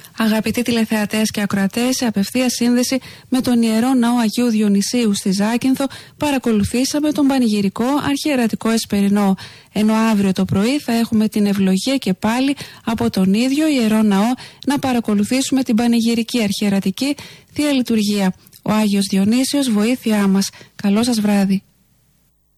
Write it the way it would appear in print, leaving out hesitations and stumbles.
Αγαπητοί τηλεθεατές και ακροατές, σε απευθεία σύνδεση με τον Ιερό Ναό Αγίου Διονυσίου στη Ζάκυνθο παρακολουθήσαμε τον πανηγυρικό αρχιερατικό εσπερινό. Ενώ αύριο το πρωί θα έχουμε την ευλογία και πάλι από τον ίδιο Ιερό Ναό να παρακολουθήσουμε την πανηγυρική αρχιερατική Θεία Λειτουργία. Ο Άγιος Διονύσιος, βοήθειά μας. Καλό σας βράδυ.